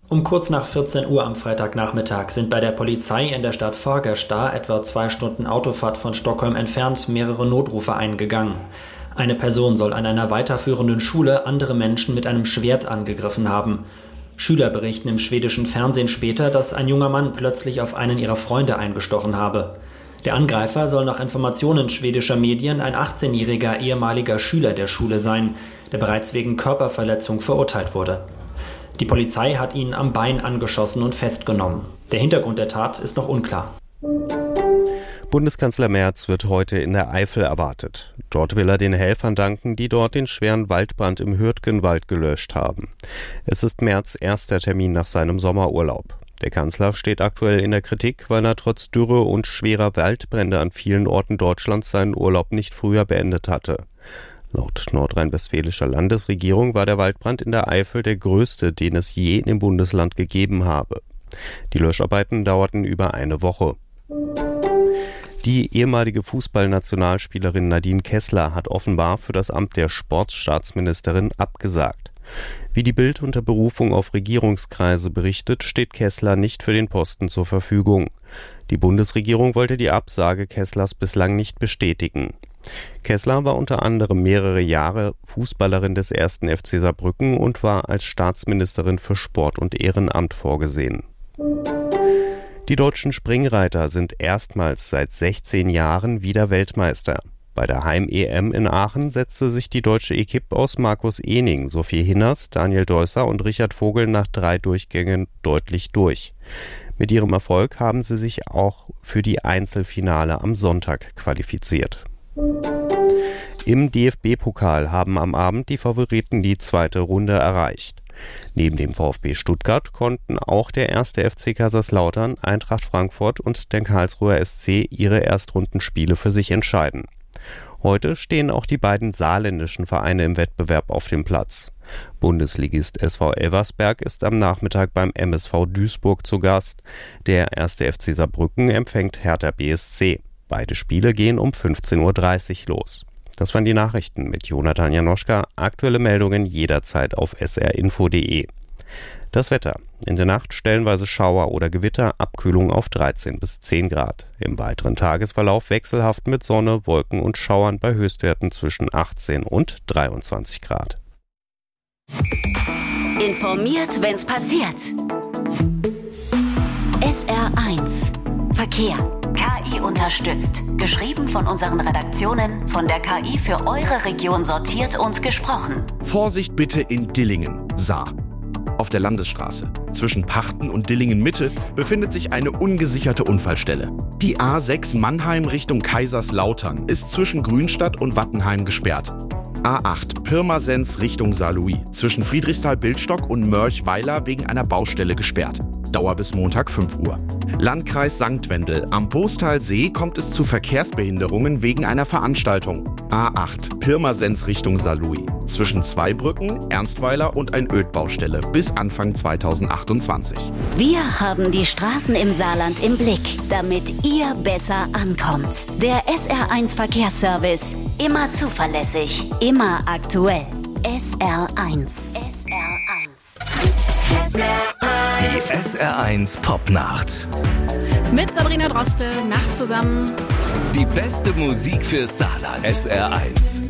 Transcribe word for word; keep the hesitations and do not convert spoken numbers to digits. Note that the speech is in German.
Um kurz nach vierzehn Uhr am Freitagnachmittag sind bei der Polizei in der Stadt Fagersta, etwa zwei Stunden Autofahrt von Stockholm entfernt, mehrere Notrufe eingegangen. Eine Person soll an einer weiterführenden Schule andere Menschen mit einem Schwert angegriffen haben. Schüler berichten im schwedischen Fernsehen später, dass ein junger Mann plötzlich auf einen ihrer Freunde eingestochen habe. Der Angreifer soll nach Informationen schwedischer Medien ein achtzehnjähriger ehemaliger Schüler der Schule sein, der bereits wegen Körperverletzung verurteilt wurde. Die Polizei hat ihn am Bein angeschossen und festgenommen. Der Hintergrund der Tat ist noch unklar. Bundeskanzler Merz wird heute in der Eifel erwartet. Dort will er den Helfern danken, die dort den schweren Waldbrand im Hürtgenwald gelöscht haben. Es ist Merz' erster Termin nach seinem Sommerurlaub. Der Kanzler steht aktuell in der Kritik, weil er trotz Dürre und schwerer Waldbrände an vielen Orten Deutschlands seinen Urlaub nicht früher beendet hatte. Laut nordrhein-westfälischer Landesregierung war der Waldbrand in der Eifel der größte, den es je im Bundesland gegeben habe. Die Löscharbeiten dauerten über eine Woche. Die ehemalige Fußballnationalspielerin Nadine Kessler hat offenbar für das Amt der Sportstaatsministerin abgesagt. Wie die Bild unter Berufung auf Regierungskreise berichtet, steht Kessler nicht für den Posten zur Verfügung. Die Bundesregierung wollte die Absage Kesslers bislang nicht bestätigen. Kessler war unter anderem mehrere Jahre Fußballerin des ersten F C Saarbrücken und war als Staatsministerin für Sport und Ehrenamt vorgesehen. Die deutschen Springreiter sind erstmals seit sechzehn Jahren wieder Weltmeister. Bei der Heim-E M in Aachen setzte sich die deutsche Equipe aus Markus Ehning, Sophie Hinners, Daniel Deusser und Richard Vogel nach drei Durchgängen deutlich durch. Mit ihrem Erfolg haben sie sich auch für die Einzelfinale am Sonntag qualifiziert. Im D F B-Pokal haben am Abend die Favoriten die zweite Runde erreicht. Neben dem VfB Stuttgart konnten auch der erste F C Kaiserslautern, Eintracht Frankfurt und der Karlsruher S C ihre Erstrundenspiele für sich entscheiden. Heute stehen auch die beiden saarländischen Vereine im Wettbewerb auf dem Platz. Bundesligist S V Elversberg ist am Nachmittag beim M S V Duisburg zu Gast. Der erste F C Saarbrücken empfängt Hertha B S C. Beide Spiele gehen um fünfzehn Uhr dreißig los. Das waren die Nachrichten mit Jonathan Janoschka. Aktuelle Meldungen jederzeit auf s r info punkt d e. Das Wetter. In der Nacht stellenweise Schauer oder Gewitter, Abkühlung auf dreizehn bis zehn Grad. Im weiteren Tagesverlauf wechselhaft mit Sonne, Wolken und Schauern bei Höchstwerten zwischen achtzehn und dreiundzwanzig Grad. Informiert, wenn's passiert. S R eins Verkehr. K I unterstützt. Geschrieben von unseren Redaktionen, von der K I für eure Region sortiert und gesprochen. Vorsicht bitte in Dillingen, Saar. Auf der Landesstraße zwischen Pachten und Dillingen-Mitte befindet sich eine ungesicherte Unfallstelle. Die A sechs Mannheim Richtung Kaiserslautern ist zwischen Grünstadt und Wattenheim gesperrt. A acht Pirmasens Richtung Saarlouis zwischen Friedrichsthal-Bildstock und Mörchweiler wegen einer Baustelle gesperrt. Dauer bis Montag fünf Uhr. Landkreis Sankt Wendel. Am Postalsee kommt es zu Verkehrsbehinderungen wegen einer Veranstaltung. A acht Pirmasens Richtung Saarlouis zwischen Zweibrücken, Ernstweiler und ein Ödbaustelle bis Anfang zweitausendachtundzwanzig. Wir haben die Straßen im Saarland im Blick, damit ihr besser ankommt. Der S R eins Verkehrsservice. Immer zuverlässig, immer aktuell. S R eins. S R eins. S R eins. Die S R eins Popnacht. Mit Sabrina Droste, Nacht zusammen. Die beste Musik für Saarland. S R eins.